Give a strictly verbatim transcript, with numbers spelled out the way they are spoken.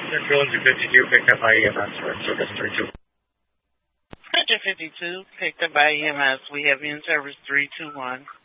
Central Engine fifty-two picked up by E M S for service three two. Engine fifty-two picked up by E M S. We have in service three two one.